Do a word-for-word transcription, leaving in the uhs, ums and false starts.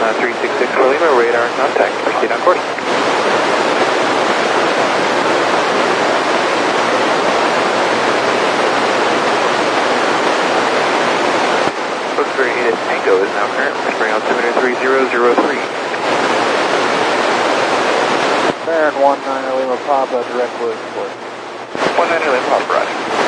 uh, three six six for Lima, radar contact, proceed on course. Foxtrot eight Tango is now current, whispering altimeter three zero zero three. Baron one nine Lima Papa, direct Lewis course. one nine Lima Papa, roger.